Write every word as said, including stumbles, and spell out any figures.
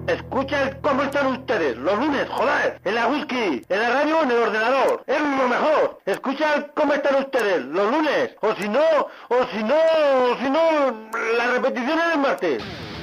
Escucha cómo están ustedes, los lunes, joder, en la whisky, en la radio o en el ordenador, es lo mejor. Escucha cómo están ustedes, los lunes, o si no, o si no, o si no, la repetición es el martes.